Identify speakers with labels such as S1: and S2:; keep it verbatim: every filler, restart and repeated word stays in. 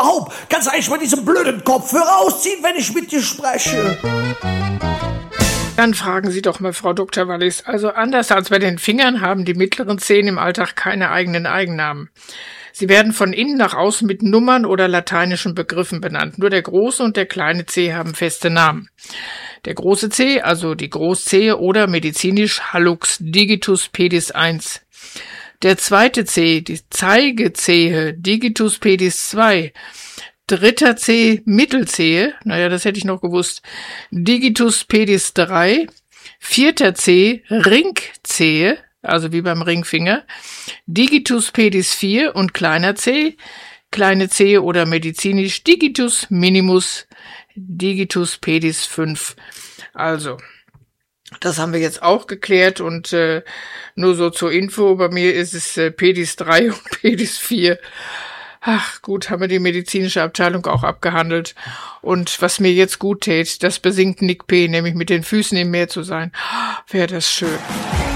S1: überhaupt? Kannst du eigentlich mal diesen blöden Kopfhörer rausziehen, wenn ich mit dir spreche?
S2: Dann fragen Sie doch mal, Frau Doktor Wallis. Also anders als bei den Fingern haben die mittleren Zehen im Alltag keine eigenen Eigennamen. Sie werden von innen nach außen mit Nummern oder lateinischen Begriffen benannt. Nur der große und der kleine Zeh haben feste Namen. Der große Zeh, also die Großzehe oder medizinisch Hallux digitus pedis eins. Der zweite Zeh, die Zeigezehe, Digitus pedis zwei. Dritter Zeh, Mittelzehe, naja, das hätte ich noch gewusst, Digitus pedis drei. Vierter Zeh, Ringzehe, also wie beim Ringfinger, Digitus pedis vier und kleiner Zeh, kleine Zehe oder medizinisch Digitus minimus, Digitus pedis fünf. Also, das haben wir jetzt auch geklärt und äh, nur so zur Info, bei mir ist es äh, pedis drei und pedis vier. Ach gut, haben wir die medizinische Abteilung auch abgehandelt. Und was mir jetzt gut tät, das besingt Nick P., nämlich mit den Füßen im Meer zu sein. Wäre das schön.